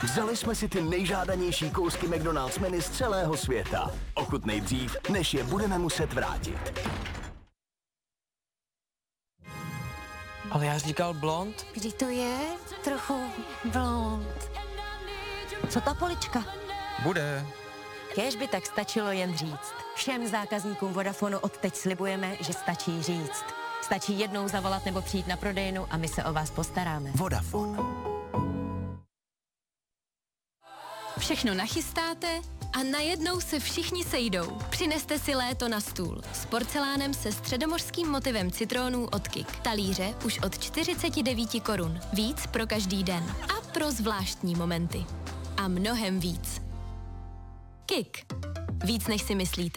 Vzali jsme si ty nejžádanější kousky McDonald's menu z celého světa. Ochutnej dřív, než je budeme muset vrátit. Ale já říkal blond. Vždyť to je trochu blond. Co ta polička? Bude. Kéž by tak stačilo jen říct. Všem zákazníkům Vodafonu odteď slibujeme, že stačí říct. Stačí jednou zavolat nebo přijít na prodejnu a my se o vás postaráme. Vodafone. Všechno nachystáte a najednou se všichni sejdou. Přineste si léto na stůl. S porcelánem se středomořským motivem citrónů od Kik. Talíře už od 49 korun. Víc pro každý den. A pro zvláštní momenty. A mnohem víc. Kik. Víc než si myslíte.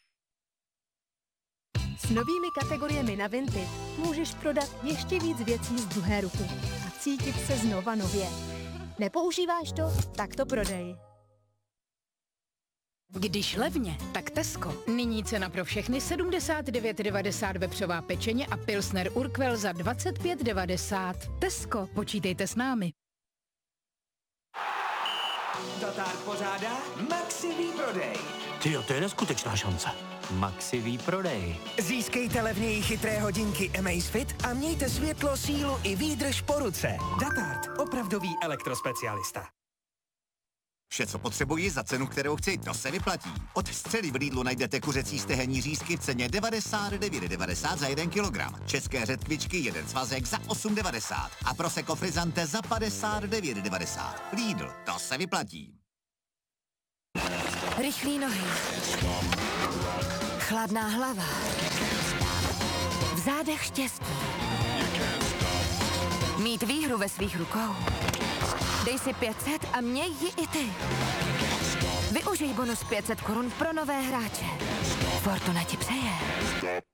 S novými kategoriemi na Vinted můžeš prodat ještě víc věcí z druhé ruky a cítit se znova nově. Nepoužíváš to? Tak to prodej. Když levně, tak Tesco. Nyní cena pro všechny 79,90 vepřová pečeně a Pilsner Urquell za 25,90. Tesco, počítejte s námi. Tatár pořádá Maxi výprodej. Tyjo, to je neskutečná šance. Maxi výprodej. Získejte levněji chytré hodinky Amazfit a mějte světlo, sílu i výdrž po ruce. Datard, opravdový elektrospecialista. Vše, co potřebuji za cenu, kterou chci, to se vyplatí. Od střely v Lidlu najdete kuřecí stehenní řízky v ceně 99,90 za 1 kilogram. České řetkvičky, jeden svazek za 8,90 a Prosecco frizante za 59,90. Lidl, to se vyplatí. Rychlý nohy. Chladná hlava. V zádech štěstí. Mít výhru ve svých rukou. Dej si 500 a měj ji i ty. Využij bonus 500 korun pro nové hráče. Fortuna ti přeje.